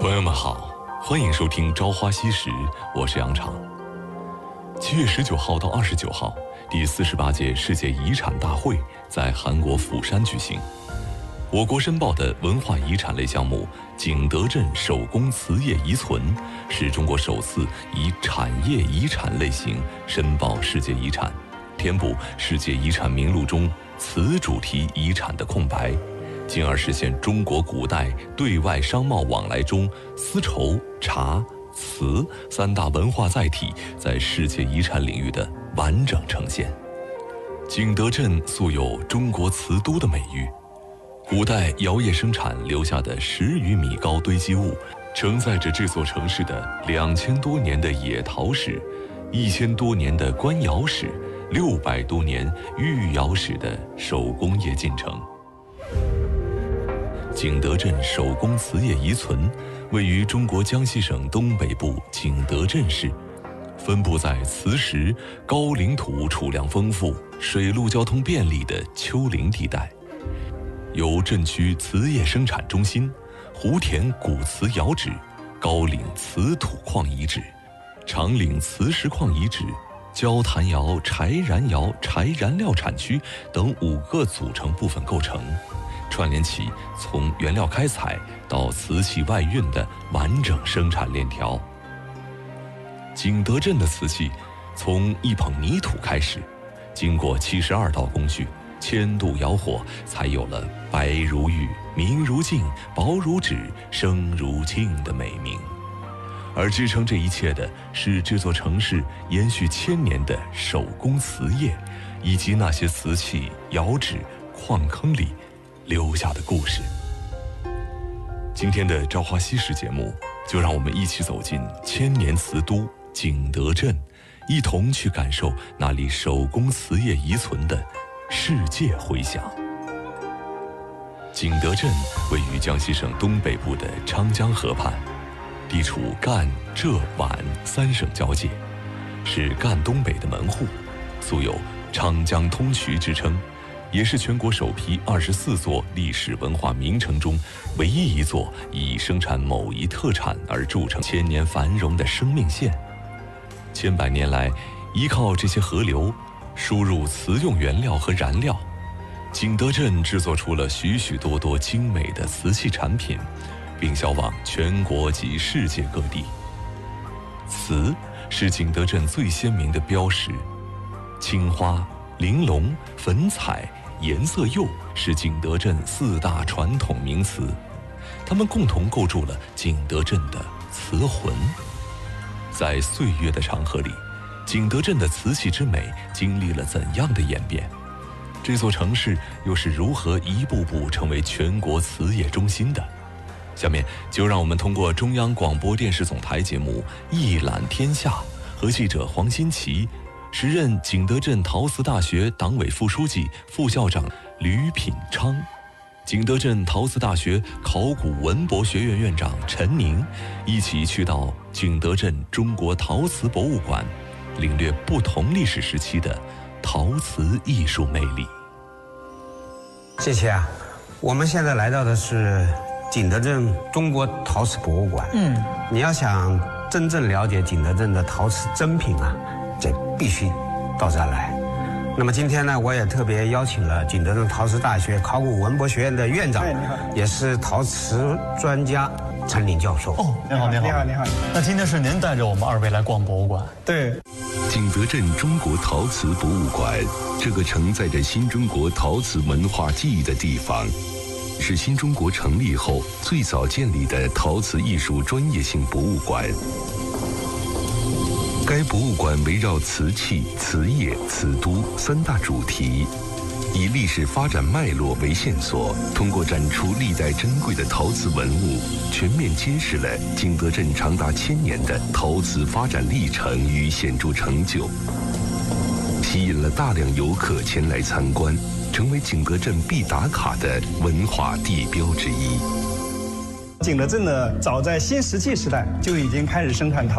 朋友们好，欢迎收听《朝花夕拾》，我是杨常。7月19号到29号，第48届世界遗产大会在韩国釜山举行。我国申报的文化遗产类项目景德镇手工瓷业遗存，是中国首次以产业遗产类型申报世界遗产，填补世界遗产名录中瓷主题遗产的空白，进而实现中国古代对外商贸往来中丝绸、茶、瓷三大文化载体在世界遗产领域的完整呈现。景德镇素有中国瓷都的美誉，古代窑业生产留下的10余米高堆积物，承载着这座城市的2000多年的冶陶史、1000多年的官窑史、600多年御窑史的手工业进程。景德镇手工瓷业遗存位于中国江西省东北部景德镇市，分布在磁石、高岭土储量丰富、水陆交通便利的丘陵地带。由镇区瓷业生产中心、湖田古瓷窑址、高岭瓷土矿遗址、长岭磁石矿遗址、焦坛窑、柴燃窑、柴燃料产区等5个组成部分构成，串联起从原料开采到瓷器外运的完整生产链条。景德镇的瓷器从一捧泥土开始，经过72道工序，1000度窑火，才有了白如玉、明如镜、薄如纸、声如磬的美名。而支撑这一切的是这座城市延续1000年的手工瓷业，以及那些瓷器、窑址、矿坑里留下的故事。今天的《朝花夕拾》节目，就让我们一起走进1000年瓷都景德镇，一同去感受那里手工瓷业遗存的世界回响。景德镇位于江西省东北部的昌江河畔，地处赣、浙、皖3省交界，是赣东北的门户，素有昌江通衢之称，也是全国首批24座历史文化名城中唯一一座以生产某一特产而铸成1000年繁荣的生命线。千百年来，依靠这些河流输入瓷用原料和燃料，景德镇制作出了许许多多精美的瓷器产品，并销往全国及世界各地。瓷是景德镇最鲜明的标识，青花、玲珑、粉彩、颜色釉是景德镇4大传统名瓷，它们共同构筑了景德镇的瓷魂。在岁月的长河里，景德镇的瓷器之美经历了怎样的演变？这座城市又是如何一步步成为全国瓷业中心的？下面就让我们通过中央广播电视总台节目《一览天下》和记者黄新奇，时任景德镇陶瓷大学党委副书记、副校长吕品昌，景德镇陶瓷大学考古文博学院院长陈宁，一起去到景德镇中国陶瓷博物馆，领略不同历史时期的陶瓷艺术魅力。 谢谢啊，我们现在来到的是景德镇中国陶瓷博物馆。你要想真正了解景德镇的陶瓷珍品啊，这必须到这儿来。那么今天呢，我也特别邀请了景德镇陶瓷大学考古文博学院的院长，也是陶瓷专家陈林教授。 哦，您好，您好，您好。那今天是您带着我们2位来逛博物馆？ 对。 景德镇中国陶瓷博物馆，这个承载着新中国陶瓷文化记忆的地方，是新中国成立后最早建立的陶瓷艺术专业性博物馆。该博物馆围绕瓷器、瓷业、瓷都3大主题，以历史发展脉络为线索，通过展出历代珍贵的陶瓷文物，全面揭示了景德镇长达1000年的陶瓷发展历程与显著成就，吸引了大量游客前来参观，成为景德镇必打卡的文化地标之一。 景德镇呢，早在新石器时代就已经开始生产陶